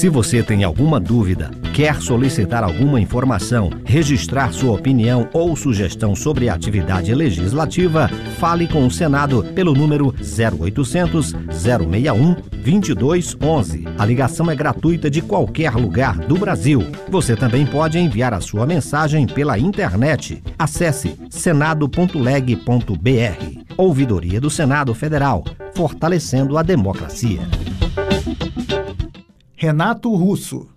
Se você tem alguma dúvida, quer solicitar alguma informação, registrar sua opinião ou sugestão sobre a atividade legislativa, fale com o Senado pelo número 0800 061 2211. A ligação é gratuita de qualquer lugar do Brasil. Você também pode enviar a sua mensagem pela internet. Acesse senado.leg.br. Ouvidoria do Senado Federal, fortalecendo a democracia. Renato Russo.